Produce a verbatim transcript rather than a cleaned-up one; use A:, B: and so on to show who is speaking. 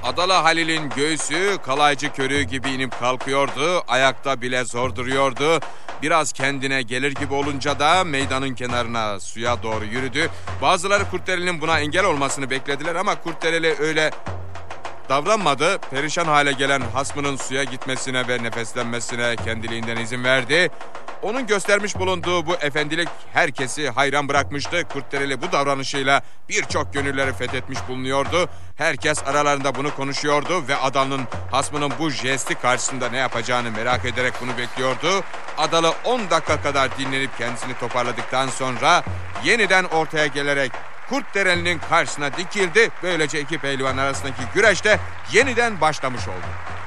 A: Adalı Halil'in göğsü kalaycı körüğü gibi inip kalkıyordu. Ayakta bile zor duruyordu. Biraz kendine gelir gibi olunca da meydanın kenarına suya doğru yürüdü. Bazıları Kurtdereli'nin buna engel olmasını beklediler ama Kurtdereli öyle davranmadı. Perişan hale gelen hasmının suya gitmesine ve nefeslenmesine kendiliğinden izin verdi. Onun göstermiş bulunduğu bu efendilik herkesi hayran bırakmıştı. Kurtdereli bu davranışıyla birçok gönülleri fethetmiş bulunuyordu. Herkes aralarında bunu konuşuyordu ve Adalı'nın hasmının bu jesti karşısında ne yapacağını merak ederek bunu bekliyordu. Adalı on dakika kadar dinlenip kendisini toparladıktan sonra yeniden ortaya gelerek Kurtdereli'nin karşısına dikildi. Böylece iki pehlivan arasındaki güreş de yeniden başlamış oldu.